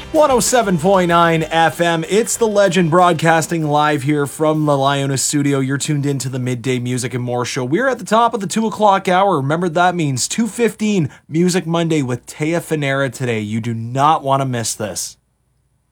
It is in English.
107.9 FM. It's The Legend broadcasting live here from the Lionis studio. You're tuned into the Midday Music and More show. We're at the top of the 2 o'clock hour. Remember, that means 2:15 Music Monday with Taya Finera today. You do not want to miss this.